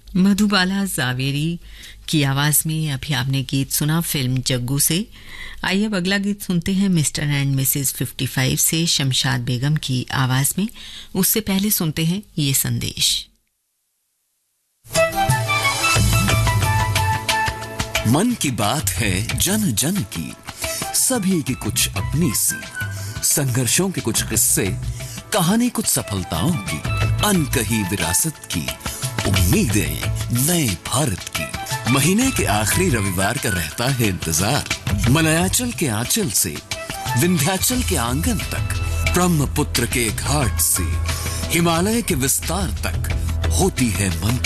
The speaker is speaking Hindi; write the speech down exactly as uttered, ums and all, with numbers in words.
मधुबाला जावेरी की आवाज में अभी आपने गीत सुना फिल्म जग्गू से। आइए अब अगला गीत सुनते हैं मिस्टर एंड मिसेस पचपन से शमशाद बेगम की आवाज में। उससे पहले सुनते हैं ये संदेश। मन की बात है जन जन की, सभी की कुछ अपनी सी, संघर्षों के कुछ किस्से, कहानी कुछ सफलताओं की, अनकही विरासत की, उम्मीदें नए भारत की। महीने के आखिरी रविवार का रहता है इंतजार। मलयाचल के आंचल से विंध्याचल के आंगन तक, ब्रह्मपुत्र के घाट से हिमालय के विस्तार तक होती है मन